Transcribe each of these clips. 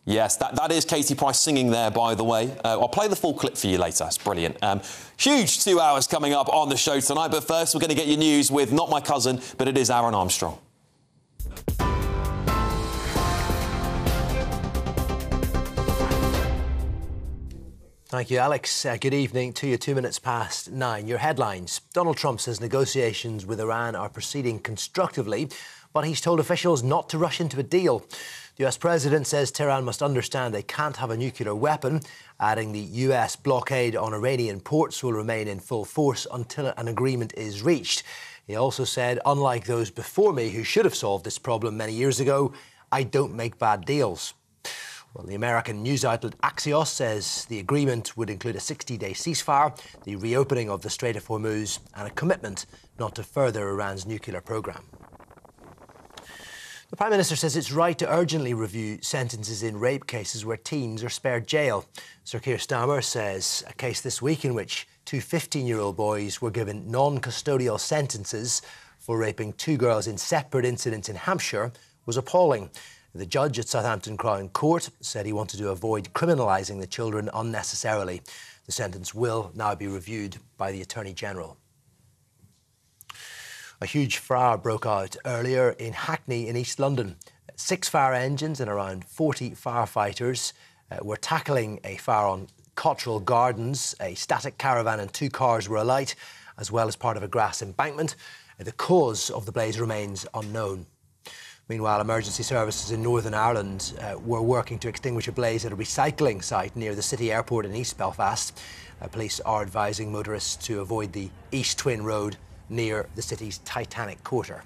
Yes, that is Katie Price singing there, by the way. I'll play the full clip for you later. It's brilliant. Huge 2 hours coming up on the show tonight. But first, we're going to get your news with not my cousin, but it is Aaron Armstrong. Thank you, Alex. Good evening to you. 2 minutes past 9. Your headlines. Donald Trump says negotiations with Iran are proceeding constructively, but he's told officials not to rush into a deal. The US president says Tehran must understand they can't have a nuclear weapon, adding the US blockade on Iranian ports will remain in full force until an agreement is reached. He also said, unlike those before me who should have solved this problem many years ago, I don't make bad deals. Well, the American news outlet Axios says the agreement would include a 60-day ceasefire, the reopening of the Strait of Hormuz, and a commitment not to further Iran's nuclear program. The Prime Minister says it's right to urgently review sentences in rape cases where teens are spared jail. Sir Keir Starmer says a case this week in which two 15-year-old boys were given non-custodial sentences for raping 2 girls in separate incidents in Hampshire was appalling. The judge at Southampton Crown Court said he wanted to avoid criminalising the children unnecessarily. The sentence will now be reviewed by the Attorney General. A huge fire broke out earlier in Hackney in East London. 6 fire engines and around 40 firefighters were tackling a fire on Cottrell Gardens. A static caravan and 2 cars were alight, as well as part of a grass embankment. The cause of the blaze remains unknown. Meanwhile, emergency services in Northern Ireland were working to extinguish a blaze at a recycling site near the city airport in East Belfast. Police are advising motorists to avoid the East Twin Road near the city's Titanic Quarter.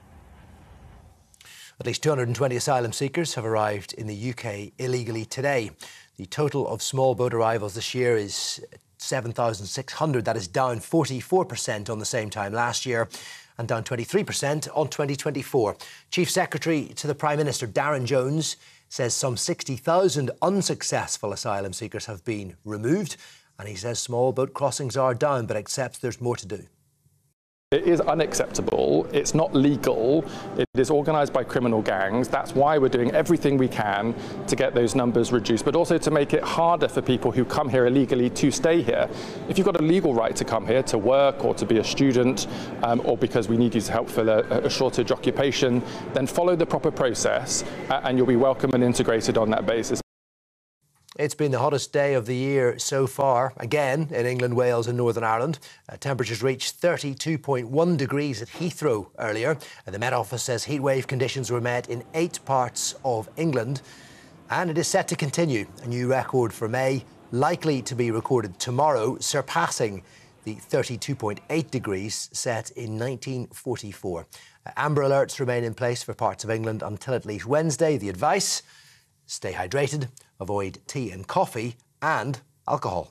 At least 220 asylum seekers have arrived in the UK illegally today. The total of small boat arrivals this year is 7,600. That is down 44% on the same time last year and down 23% on 2024. Chief Secretary to the Prime Minister, Darren Jones, says some 60,000 unsuccessful asylum seekers have been removed, and he says small boat crossings are down but accepts there's more to do. It is unacceptable, it's not legal, it is organised by criminal gangs. That's why we're doing everything we can to get those numbers reduced, but also to make it harder for people who come here illegally to stay here. If you've got a legal right to come here to work or to be a student, or because we need you to help fill a shortage occupation, then follow the proper process and you'll be welcome and integrated on that basis. It's been the hottest day of the year so far, again in England, Wales and Northern Ireland. Temperatures reached 32.1 degrees at Heathrow earlier. The Met Office says heatwave conditions were met in 8 parts of England. And it is set to continue. A new record for May, likely to be recorded tomorrow, surpassing the 32.8 degrees set in 1944. Amber alerts remain in place for parts of England until at least Wednesday. The advice: stay hydrated, avoid tea and coffee, and alcohol.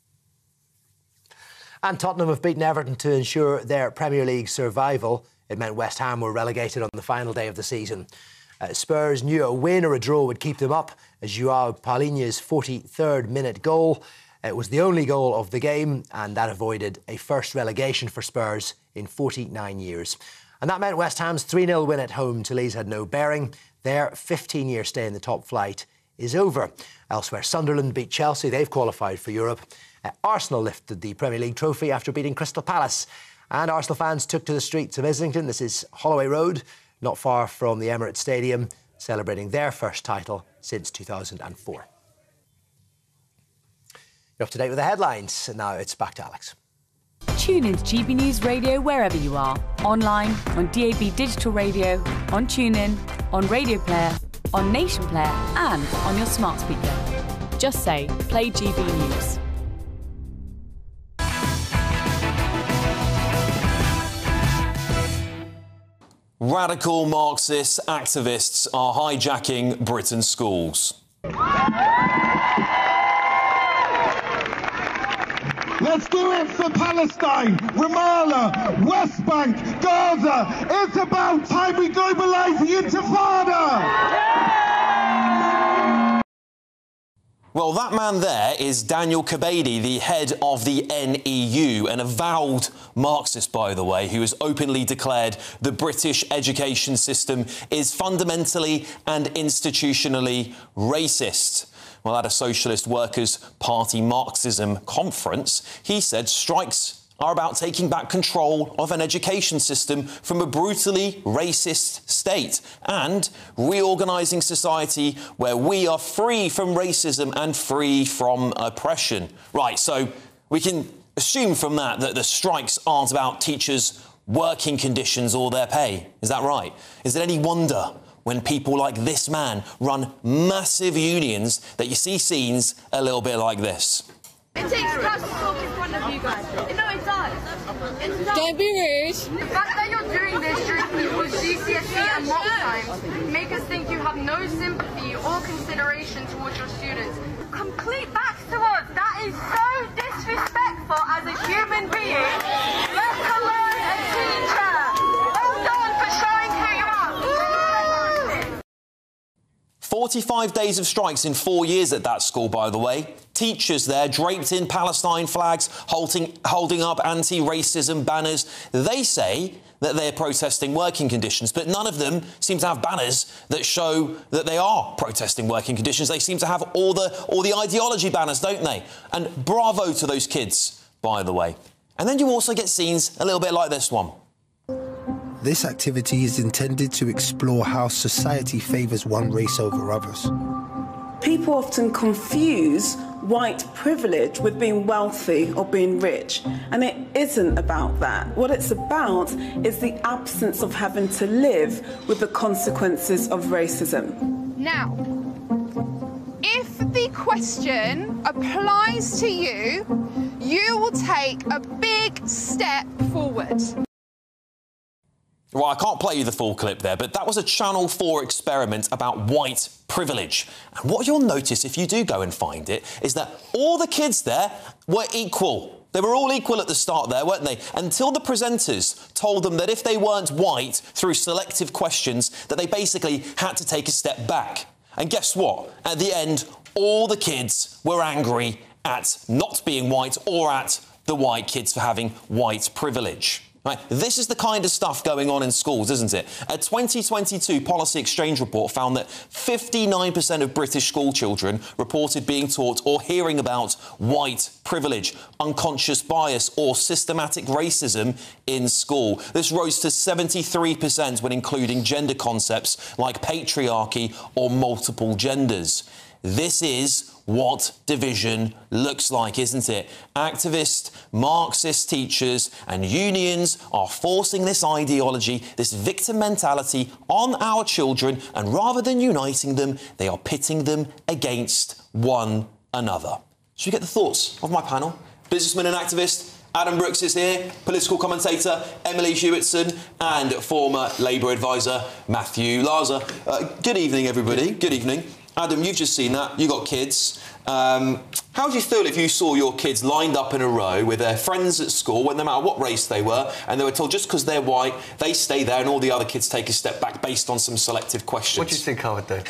And Tottenham have beaten Everton to ensure their Premier League survival. It meant West Ham were relegated on the final day of the season. Spurs knew a win or a draw would keep them up. Joao Palhinha's 43rd minute goal. It was the only goal of the game, and that avoided a first relegation for Spurs in 49 years. And that meant West Ham's 3-0 win at home to Leeds had no bearing. Their 15-year stay in the top flight is over. Elsewhere, Sunderland beat Chelsea. They've qualified for Europe. Arsenal lifted the Premier League trophy after beating Crystal Palace. And Arsenal fans took to the streets of Islington. This is Holloway Road, not far from the Emirates Stadium, celebrating their first title since 2004. You're up to date with the headlines. Now it's back to Alex. Tune in to GB News Radio wherever you are. Online, on DAB Digital Radio, on TuneIn, on Radio Player, on Nation Player and on your smart speaker. Just say, play GB News. Radical Marxist activists are hijacking Britain's schools. Let's do it for Palestine, Ramallah, West Bank, Gaza. It's about time we globalise the Intifada. Well, that man there is Daniel Kebede, the head of the NEU, an avowed Marxist, by the way, who has openly declared the British education system is fundamentally and institutionally racist. Well, at a Socialist Workers' Party Marxism conference, he said strikes are about taking back control of an education system from a brutally racist state and reorganising society where we are free from racism and free from oppression. Right, so we can assume from that that the strikes aren't about teachers' working conditions or their pay. Is that right? Is it any wonder when people like this man run massive unions that you see scenes a little bit like this? It takes guts to talk in front of you guys. No, it does. Don't be rude. The fact that you're doing this during people's GCSE and mock times make us think you have no sympathy or consideration towards your students. Complete backs to us. That is so disrespectful as a human being, let alone a teacher. Well done for showing who you are. 45 days of strikes in 4 years at that school, by the way. Teachers there draped in Palestine flags, holding up anti-racism banners. They say that they're protesting working conditions, but none of them seem to have banners that show that they are protesting working conditions. They seem to have all the ideology banners, don't they? And bravo to those kids, by the way. And then you also get scenes a little bit like this one. This activity is intended to explore how society favours one race over others. People often confuse white privilege with being wealthy or being rich, and it isn't about that. What it's about is the absence of having to live with the consequences of racism. Now, if the question applies to you, you will take a big step forward. Well, I can't play you the full clip there, but that was a Channel 4 experiment about white privilege. And what you'll notice if you do go and find it is that all the kids there were equal. They were all equal at the start there, weren't they? Until the presenters told them that if they weren't white through selective questions, that they basically had to take a step back. And guess what? At the end, all the kids were angry at not being white or at the white kids for having white privilege. Right. This is the kind of stuff going on in schools, isn't it? A 2022 Policy Exchange report found that 59% of British school children reported being taught or hearing about white privilege, unconscious bias or systematic racism in school. This rose to 73% when including gender concepts like patriarchy or multiple genders. This is what division looks like, isn't it? Activist, Marxist teachers and unions are forcing this ideology, this victim mentality on our children, and rather than uniting them, they are pitting them against one another. Should we get the thoughts of my panel? Businessman and activist Adam Brooks is here, political commentator Emily Hewitson, and former Labour advisor Matthew Larser. Good evening, everybody. Good evening. Adam, you've just seen that. You got kids. How would you feel if you saw your kids lined up in a row with their friends at school, no matter what race they were, and they were told just because they're white, they stay there and all the other kids take a step back based on some selective questions? What do you think I would do?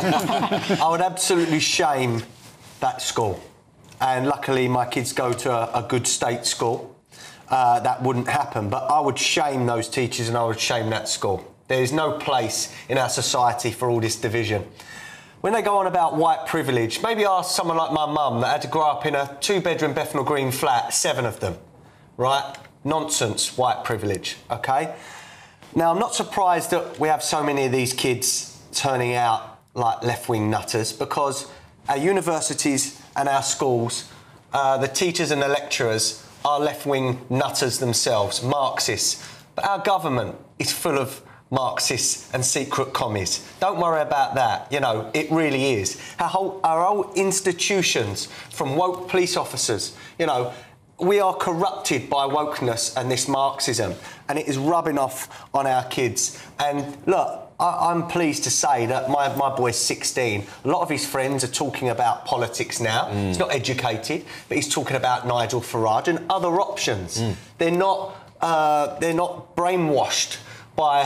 I would absolutely shame that school. And luckily my kids go to a good state school. That wouldn't happen. But I would shame those teachers and I would shame that school. There is no place in our society for all this division. When they go on about white privilege, maybe ask someone like my mum that had to grow up in a two-bedroom Bethnal Green flat, 7 of them, right? Nonsense, white privilege, OK? Now, I'm not surprised that we have so many of these kids turning out like left-wing nutters because our universities and our schools, the teachers and the lecturers are left-wing nutters themselves, Marxists. But our government is full of Marxists and secret commies. Don't worry about that. You know, it really is. Our whole institutions, from woke police officers, you know, we are corrupted by wokeness and this Marxism, and it is rubbing off on our kids. And look, I'm pleased to say that my boy's 16. A lot of his friends are talking about politics now. He's not educated, but he's talking about Nigel Farage and other options. They're not brainwashed by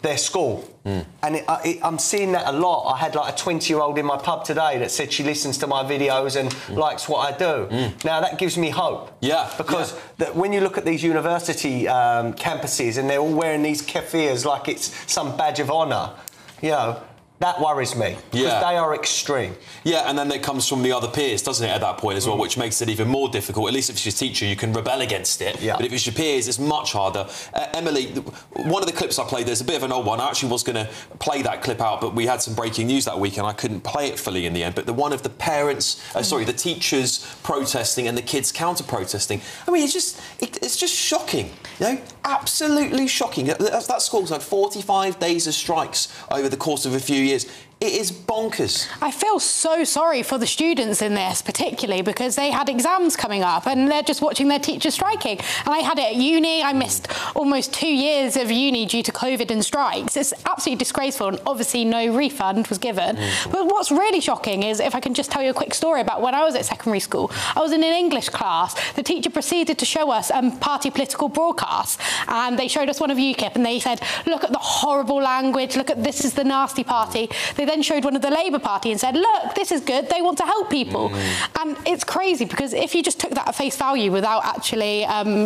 their school. And I'm seeing that a lot. I had like a 20-year-old in my pub today that said she listens to my videos and likes what I do. Now, that gives me hope. Yeah. Because when you look at these university campuses and they're all wearing these keffirs like it's some badge of honour, you know, that worries me, because they are extreme. Yeah, and then it comes from the other peers, doesn't it, at that point as well, which makes it even more difficult. At least if it's your teacher, you can rebel against it. Yeah. But if it's your peers, it's much harder. Emily, one of the clips I played, there's a bit of an old one. I actually was going to play that clip out, but we had some breaking news that week and I couldn't play it fully in the end. But the one of the parents, the teachers protesting and the kids counter-protesting. I mean, it's just shocking, you know, absolutely shocking. That school's had 45 days of strikes over the course of a few years. It is bonkers. I feel so sorry for the students in this, particularly because they had exams coming up and they're just watching their teachers striking. And I had it at uni. I missed almost 2 years of uni due to COVID and strikes. It's absolutely disgraceful, and obviously no refund was given. But what's really shocking is, if I can just tell you a quick story about when I was at secondary school, I was in an English class. The teacher proceeded to show us party political broadcasts, and they showed us one of UKIP, and they said, look at the horrible language, look at this is the nasty party. They then showed one of the Labour Party and said, look, this is good, they want to help people. And it's crazy, because if you just took that at face value without actually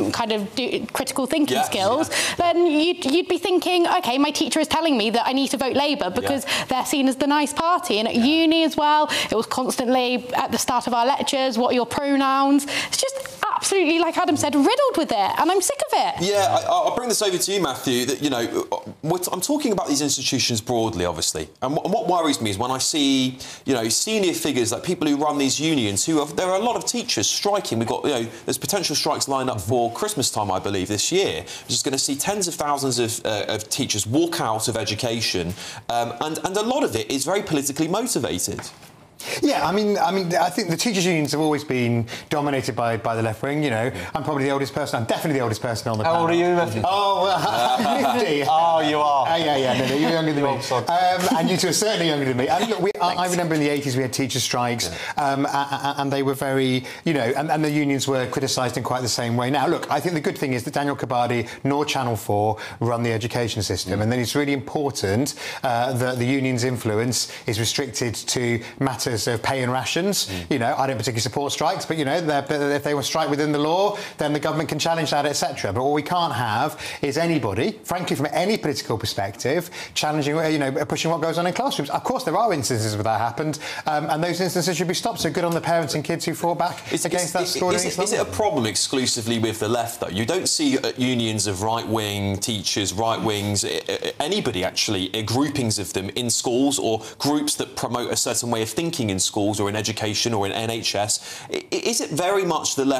critical thinking skills, then you'd be thinking, OK, my teacher is telling me that I need to vote Labour because they're seen as the nice party. And at uni as well, it was constantly at the start of our lectures, what are your pronouns? It's just absolutely, like Adam said, riddled with it, and I'm sick of it. Yeah, I'll bring this over to you, Matthew. That, you know, I'm talking about these institutions broadly, obviously, and what worries me is when I see, you know, senior figures, like people who run these unions, there are a lot of teachers striking. We've got, you know, there's potential strikes lined up for Christmas time, I believe, this year. We're just going to see tens of thousands of teachers walk out of education, and a lot of it is very politically motivated. Yeah, I mean, I think the teachers' unions have always been dominated by the left wing. You know, I'm probably the oldest person. I'm definitely the oldest person on the panel. How old are you, Matthew? Oh, well, 50. Oh, you are. Yeah. No, you're younger than me. And you two are certainly younger than me. I mean, look, I remember in the 80s we had teacher strikes, and they were very, you know, and the unions were criticised in quite the same way. Now, look, I think the good thing is that Daniel Kabadi nor Channel 4 run the education system, and then it's really important that the union's influence is restricted to matters of pay and rations. You know, I don't particularly support strikes, but, you know, if they were strike within the law, then the government can challenge that, etc. But what we can't have is anybody, frankly, from any political perspective, challenging, you know, pushing what goes on in classrooms. Of course, there are instances where that happened, and those instances should be stopped. So good on the parents and kids who fought back against that score. Is it a problem exclusively with the left, though? You don't see unions of right-wing teachers, right-wings, anybody, actually, groupings of them in schools, or groups that promote a certain way of thinking in schools or in education or in NHS. Is it very much the left